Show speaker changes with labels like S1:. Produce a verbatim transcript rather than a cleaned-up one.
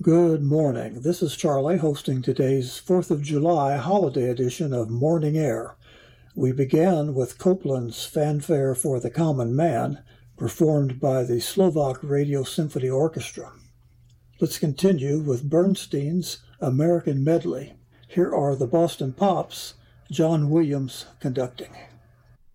S1: Good morning. This is Charlie hosting today's fourth of July holiday edition of Morning Air. We began with Copland's Fanfare for the Common Man, performed by the Slovak Radio Symphony Orchestra. Let's continue with Bernstein's American Medley. Here are the Boston Pops, John Williams conducting.